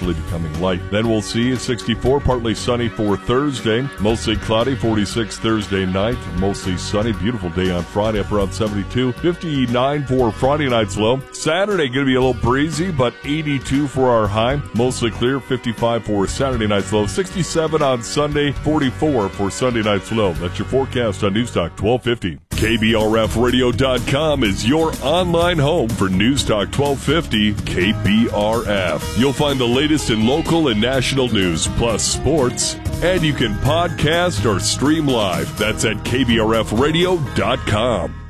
gradually becoming light. Then we'll see 64, partly sunny for Thursday. Mostly cloudy, 46 Thursday night. Mostly sunny, beautiful day on Friday, up around 72. 59 for Friday night's low. Saturday going to be a little breezy, but 82 for our high. Mostly clear, 55 for Saturday night's low. 67 on Sunday, 44 for Sunday night's low. That's your forecast on Newstalk 1250. KBRFradio.com is your online home for Newstalk 1250 KBRF. You'll find the latest in local and national news, plus sports, and you can podcast or stream live. That's at KBRFradio.com.